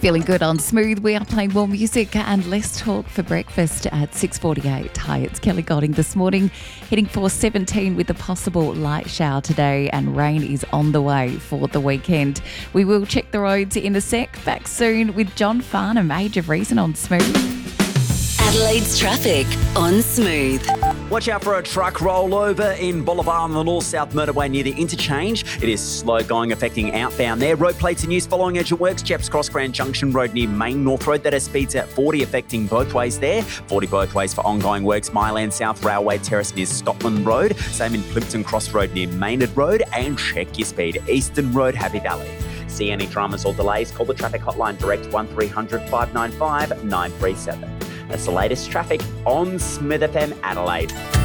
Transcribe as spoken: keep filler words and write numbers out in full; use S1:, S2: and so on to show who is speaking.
S1: Feeling good on Smooth. We are playing more music and less talk for breakfast at six forty-eight. Hi, it's Kelly Godding this morning, heading for seventeen with a possible light shower today, and rain is on the way for the weekend. We will check the roads in a sec. Back soon with John Farnham, Age of Reason on Smooth.
S2: Adelaide's traffic on Smooth.
S3: Watch out for a truck rollover in Boulevard on the north-south motorway near the interchange. It is slow going, affecting outbound there. Road plates in use following urgent works. Chaps Cross Grand Junction Road near Main North Road. That has speeds at forty, affecting both ways there. forty both ways for ongoing works. Myland South Railway Terrace near Scotland Road. Same in Plimpton Cross Road near Maynard Road. And check your speed. Eastern Road, Happy Valley. See any dramas or delays? Call the traffic hotline direct one three hundred five nine five nine three seven. That's the latest traffic on Smith F M Adelaide.